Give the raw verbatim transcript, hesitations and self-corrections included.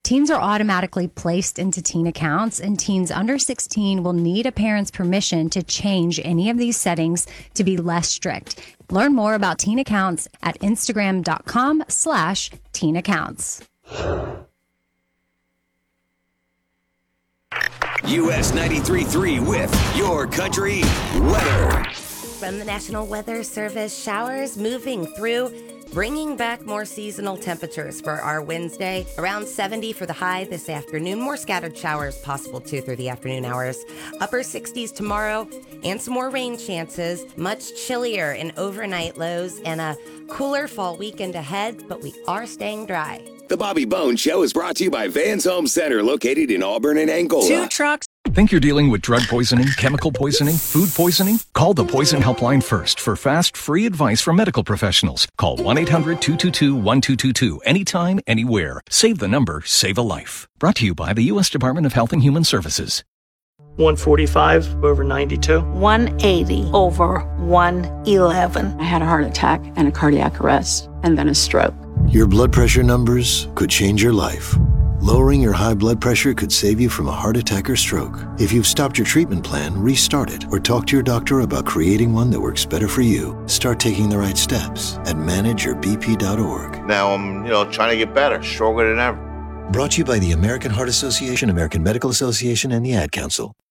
Teens are automatically placed into teen accounts, and teens under sixteen will need a parent's permission to change any of these settings to be less strict. Learn more about teen accounts at Instagram.com slash teen accounts. U S ninety-three point three with Your Country Weather. From the National Weather Service, showers moving through, bringing back more seasonal temperatures for our Wednesday. Around seventy for the high this afternoon. More scattered showers possible too through the afternoon hours. Upper sixties tomorrow and some more rain chances. Much chillier in overnight lows and a cooler fall weekend ahead, but we are staying dry. The Bobby Bones Show is brought to you by Vans Home Center, located in Auburn and Angola. Two trucks. Think you're dealing with drug poisoning, chemical poisoning, food poisoning? Call the Poison Helpline first for fast, free advice from medical professionals. Call one eight hundred two two two one two two two anytime, anywhere. Save the number, save a life. Brought to you by the U S Department of Health and Human Services. one forty-five over ninety-two. one eighty over one eleven. I had a heart attack and a cardiac arrest and then a stroke. Your blood pressure numbers could change your life. Lowering your high blood pressure could save you from a heart attack or stroke. If you've stopped your treatment plan, restart it or talk to your doctor about creating one that works better for you. Start taking the right steps at manage your b p dot org. Now I'm, you know, trying to get better, stronger than ever. Brought to you by the American Heart Association, American Medical Association, and the Ad Council.